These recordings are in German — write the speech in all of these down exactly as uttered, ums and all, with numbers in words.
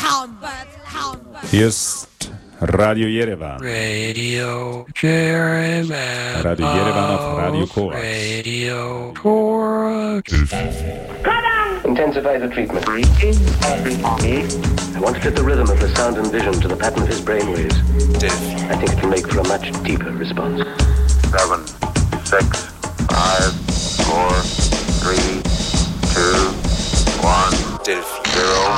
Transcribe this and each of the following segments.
Hier ist Radio Yerevan. Radio Yerevan. Radio Yerevan auf Radio Korax. Radio Korax. Intensify the treatment. I want to fit the rhythm of the sound and vision to the pattern of his brainwaves. I think it can make for a much deeper response. Seven, six, five, four, three, two, one, zero.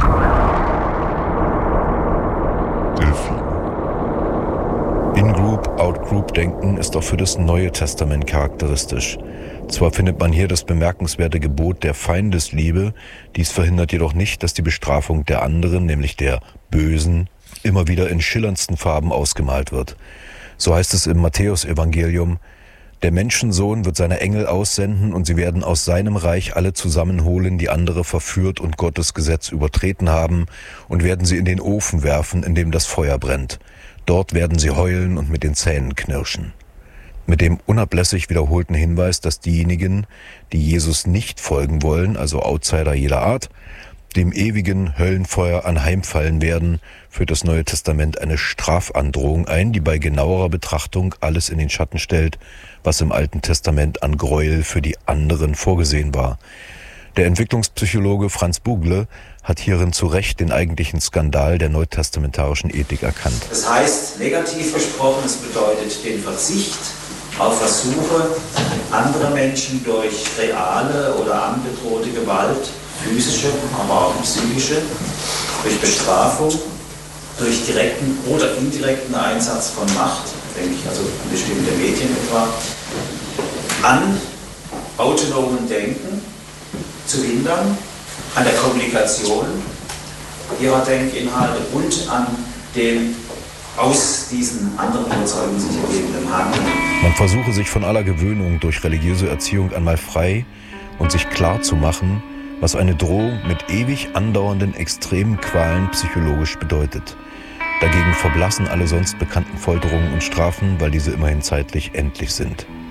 In-Group, Out-Group-Denken ist auch für das Neue Testament charakteristisch. Zwar findet man hier das bemerkenswerte Gebot der Feindesliebe, dies verhindert jedoch nicht, dass die Bestrafung der anderen, nämlich der Bösen, immer wieder in schillerndsten Farben ausgemalt wird. So heißt es im Matthäus-Evangelium: Der Menschensohn wird seine Engel aussenden und sie werden aus seinem Reich alle zusammenholen, die andere verführt und Gottes Gesetz übertreten haben, und werden sie in den Ofen werfen, in dem das Feuer brennt. Dort werden sie heulen und mit den Zähnen knirschen. Mit dem unablässig wiederholten Hinweis, dass diejenigen, die Jesus nicht folgen wollen, also Outsider jeder Art, dem ewigen Höllenfeuer anheimfallen werden, führt das Neue Testament eine Strafandrohung ein, die bei genauerer Betrachtung alles in den Schatten stellt, was im Alten Testament an Gräuel für die anderen vorgesehen war. Der Entwicklungspsychologe Franz Bugle hat hierin zu Recht den eigentlichen Skandal der neutestamentarischen Ethik erkannt. Das heißt, negativ gesprochen, es bedeutet den Verzicht auf Versuche, andere Menschen durch reale oder androhte Gewalt, physische, aber auch psychische, durch Bestrafung, durch direkten oder indirekten Einsatz von Macht, denke ich also an bestimmte Medien etwa, an autonomen Denken zu hindern, an der Kommunikation ihrer Denkinhalte und an dem aus diesen anderen Überzeugungen sich ergebenden Handeln. Man versuche sich von aller Gewöhnung durch religiöse Erziehung einmal frei und sich klar zu machen, was eine Drohung mit ewig andauernden extremen Qualen psychologisch bedeutet. Dagegen verblassen alle sonst bekannten Folterungen und Strafen, weil diese immerhin zeitlich endlich sind.